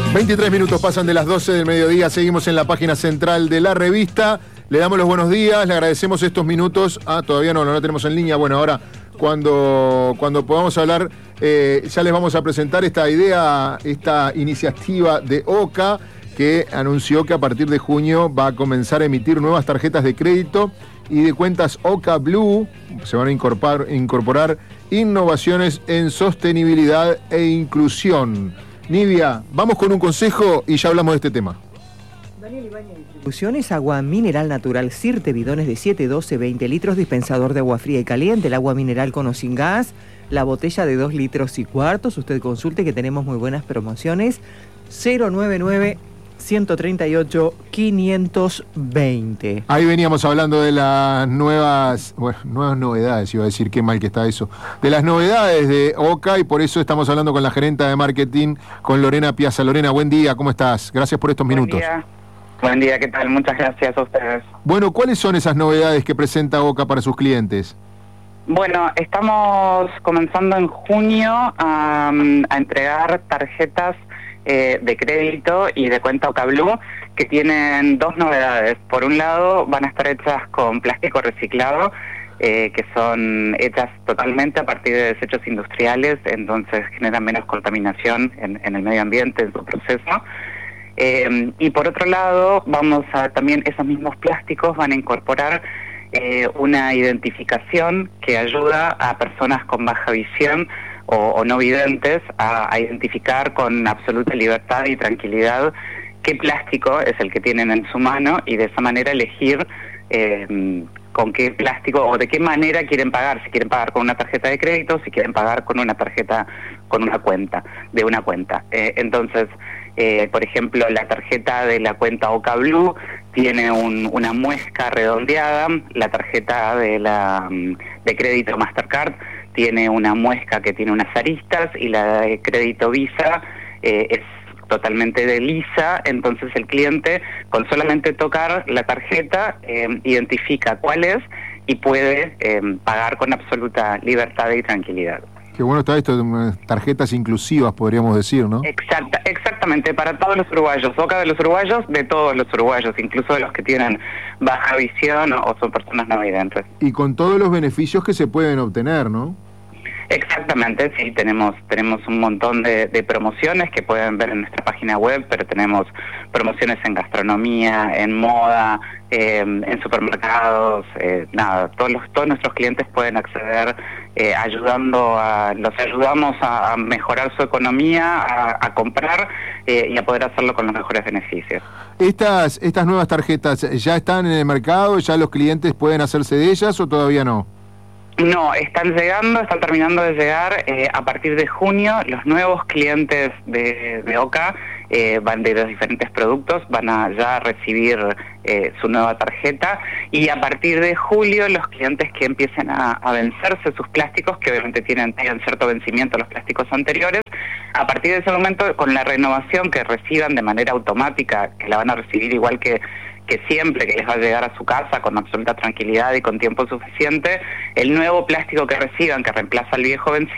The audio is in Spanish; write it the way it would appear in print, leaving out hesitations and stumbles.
23 minutos pasan de las 12 del mediodía, seguimos en la página central de la revista. Le damos los buenos días, le agradecemos estos minutos. Todavía no tenemos en línea. Bueno, ahora cuando podamos hablar, ya les vamos a presentar esta idea, esta iniciativa de OCA, que anunció que a partir de junio va a comenzar a emitir nuevas tarjetas de crédito y de cuentas OCA Blue. Se van a incorporar innovaciones en sostenibilidad e inclusión. Nivia, vamos con un consejo y ya hablamos de este tema. Daniel Ibañez Distribuciones, agua mineral natural Sirte, bidones de 7, 12, 20 litros, dispensador de agua fría y caliente, el agua mineral con o sin gas, la botella de 2 litros y cuartos. Usted consulte que tenemos muy buenas promociones. 099-138-520. Ahí veníamos hablando de las nuevas novedades, iba a decir, qué mal que está eso, de las novedades de OCA, y por eso estamos hablando con la gerenta de marketing, con Lorena Piazza. Lorena, buen día, ¿cómo estás? Gracias por estos minutos. Buen día, ¿qué tal? Muchas gracias a ustedes. Bueno, ¿cuáles son esas novedades que presenta OCA para sus clientes? Bueno, estamos comenzando en junio a entregar tarjetas de crédito y de cuenta OCA Blue, que tienen dos novedades. Por un lado, van a estar hechas con plástico reciclado, que son hechas totalmente a partir de desechos industriales, entonces generan menos contaminación en el medio ambiente, en su proceso. Y por otro lado, también esos mismos plásticos van a incorporar una identificación que ayuda a personas con baja visión o no videntes a identificar con absoluta libertad y tranquilidad qué plástico es el que tienen en su mano, y de esa manera elegir con qué plástico o de qué manera quieren pagar, si quieren pagar con una tarjeta de crédito, si quieren pagar con una tarjeta, con una cuenta, de una cuenta. Entonces, por ejemplo, la tarjeta de la cuenta OCA Blue tiene una muesca redondeada, la tarjeta de crédito Mastercard tiene una muesca que tiene unas aristas, y la de crédito Visa es totalmente de lisa. Entonces el cliente, con solamente tocar la tarjeta, identifica cuál es y puede pagar con absoluta libertad y tranquilidad. Qué bueno está esto, tarjetas inclusivas, podríamos decir, ¿no? Exactamente, para todos los uruguayos, OCA de los uruguayos, de todos los uruguayos, incluso de los que tienen baja visión o son personas no videntes. Y con todos los beneficios que se pueden obtener, ¿no? Exactamente, sí, tenemos un montón de promociones que pueden ver en nuestra página web, pero tenemos promociones en gastronomía, en moda, en supermercados, todos nuestros clientes pueden acceder, los ayudamos a mejorar su economía, a comprar y a poder hacerlo con los mejores beneficios. ¿Estas nuevas tarjetas ya están en el mercado? ¿Ya los clientes pueden hacerse de ellas o todavía no? No, están terminando de llegar. A partir de junio, los nuevos clientes de OCA van de los diferentes productos, van a ya recibir su nueva tarjeta, y a partir de julio los clientes que empiecen a vencerse sus plásticos, que obviamente tienen cierto vencimiento los plásticos anteriores, a partir de ese momento, con la renovación que reciban de manera automática, que la van a recibir igual que siempre, que les va a llegar a su casa con absoluta tranquilidad y con tiempo suficiente, el nuevo plástico que reciban, que reemplaza al viejo vencido,